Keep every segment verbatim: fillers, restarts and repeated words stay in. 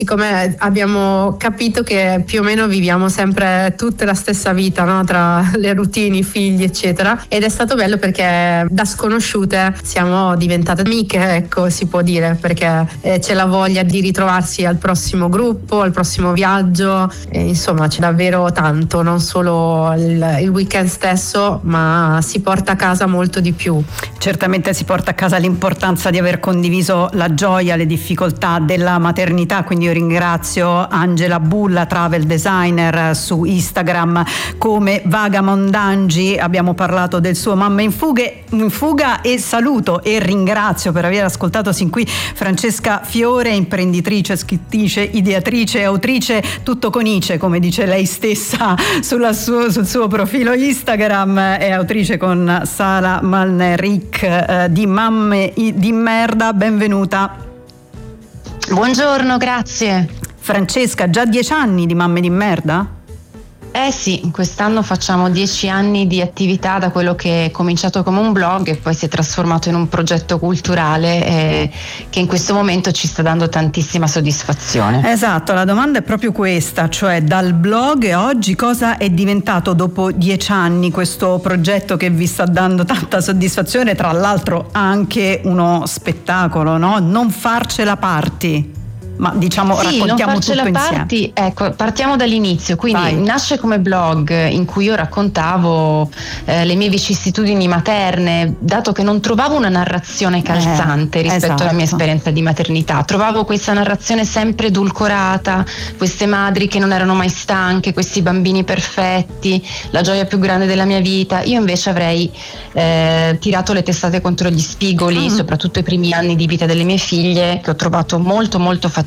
Siccome abbiamo capito che più o meno viviamo sempre tutte la stessa vita, no? Tra le routine, i figli eccetera, ed è stato bello perché da sconosciute siamo diventate amiche, ecco, si può dire, perché eh, c'è la voglia di ritrovarsi al prossimo gruppo, al prossimo viaggio, e, insomma c'è davvero tanto, non solo il, il weekend stesso, ma si porta a casa molto di più. Certamente si porta a casa l'importanza di aver condiviso la gioia, le difficoltà della maternità, quindi io ringrazio Angela Bulla, travel designer su Instagram come Vagamondangi. Abbiamo parlato del suo Mamma in, fughe, in fuga e saluto e ringrazio per aver ascoltato sin qui Francesca Fiore, imprenditrice, scrittrice, ideatrice, autrice, tutto con Ice, come dice lei stessa sulla suo, sul suo profilo Instagram, è autrice con Sara Malneric eh, di Mamme di merda. Benvenuta. Buongiorno, grazie. Francesca, già dieci anni di Mamme di merda? Eh sì, quest'anno facciamo dieci anni di attività, da quello che è cominciato come un blog e poi si è trasformato in un progetto culturale eh, che in questo momento ci sta dando tantissima soddisfazione. Esatto, la domanda è proprio questa, cioè dal blog e oggi cosa è diventato dopo dieci anni questo progetto che vi sta dando tanta soddisfazione, tra l'altro anche uno spettacolo, no? Non farcela party. Ma diciamo sì, raccontiamo non tutto insieme. Parti, ecco, partiamo dall'inizio, quindi Vai. Nasce come blog in cui io raccontavo eh, le mie vicissitudini materne, dato che non trovavo una narrazione calzante eh, rispetto esatto. alla mia esperienza di maternità, trovavo questa narrazione sempre edulcorata, queste madri che non erano mai stanche, questi bambini perfetti, la gioia più grande della mia vita. Io invece avrei eh, tirato le testate contro gli spigoli, mm. soprattutto i primi anni di vita delle mie figlie, che ho trovato molto molto faticosi.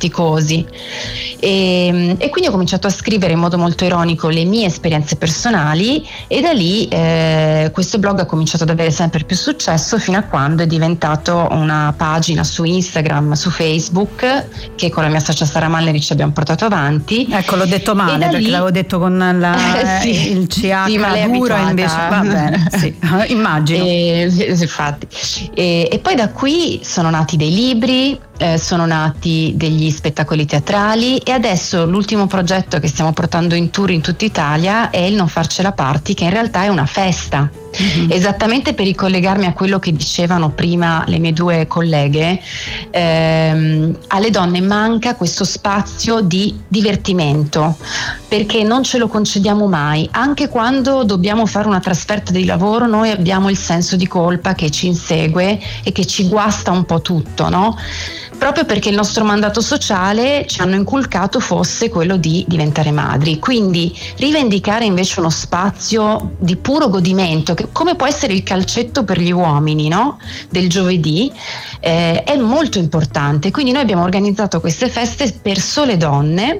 E, e quindi ho cominciato a scrivere in modo molto ironico le mie esperienze personali e da lì eh, questo blog ha cominciato ad avere sempre più successo fino a quando è diventato una pagina su Instagram, su Facebook, che con la mia socia Sara Malneric abbiamo portato avanti. Ecco, l'ho detto male perché lì... l'avevo detto con la, eh, sì, il C H sì, duro, invece va bene, sì, immagino. E, infatti. E, e poi da qui sono nati dei libri, Eh, sono nati degli spettacoli teatrali e adesso l'ultimo progetto che stiamo portando in tour in tutta Italia è il Non farcela party, che in realtà è una festa. Mm-hmm. Esattamente per ricollegarmi a quello che dicevano prima le mie due colleghe, ehm, alle donne manca questo spazio di divertimento, perché non ce lo concediamo mai. Anche quando dobbiamo fare una trasferta di lavoro noi abbiamo il senso di colpa che ci insegue e che ci guasta un po' tutto, no? Proprio perché il nostro mandato sociale ci hanno inculcato fosse quello di diventare madri. Quindi rivendicare invece uno spazio di puro godimento, che come può essere il calcetto per gli uomini, no? Del giovedì, eh, è molto importante. Quindi noi abbiamo organizzato queste feste per sole donne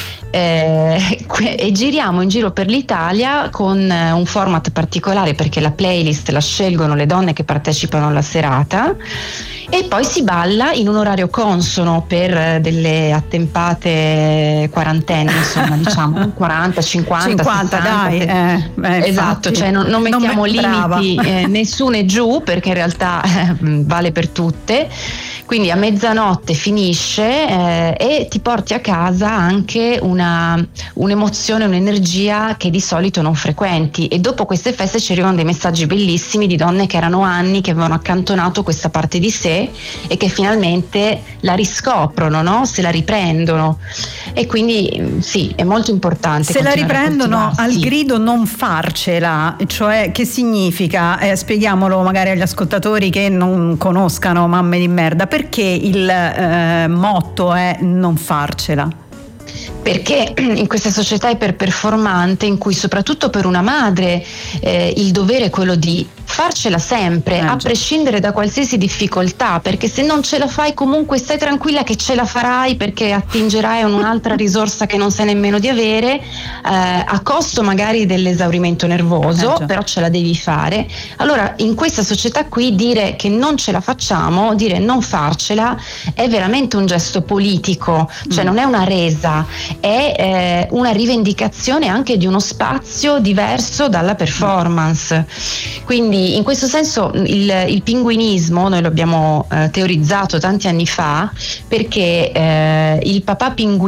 eh, e giriamo in giro per l'Italia con un format particolare, perché la playlist la scelgono le donne che partecipano alla serata e poi si balla in un orario consono per delle attempate quarantenne, insomma, diciamo quaranta, cinquanta, cinquanta sessanta, dai, eh, eh, esatto, cioè non, non mettiamo non limiti eh, né su né giù, perché in realtà eh, vale per tutte. Quindi a mezzanotte finisce eh, e ti porti a casa anche una, un'emozione, un'energia che di solito non frequenti, e dopo queste feste ci arrivano dei messaggi bellissimi di donne che erano anni che avevano accantonato questa parte di sé e che finalmente la riscoprono, no? Se la riprendono, e quindi sì, è molto importante. Se la riprendono al grido non farcela, cioè che significa? Eh, spieghiamolo magari agli ascoltatori che non conoscano Mamme di merda. Perché il eh, motto è non farcela? Perché in questa società iperperformante, in cui soprattutto per una madre eh, il dovere è quello di farcela sempre, eh, a prescindere da qualsiasi difficoltà, perché se non ce la fai comunque stai tranquilla che ce la farai, perché attingerai a un'altra risorsa che non sai nemmeno di avere, eh, a costo magari dell'esaurimento nervoso, eh, però ce la devi fare. Allora in questa società qui dire che non ce la facciamo, dire non farcela, è veramente un gesto politico, cioè mm. non è una resa, è eh, una rivendicazione anche di uno spazio diverso dalla performance. Quindi in questo senso il, il pinguinismo noi lo abbiamo eh, teorizzato tanti anni fa, perché eh, il papà pinguino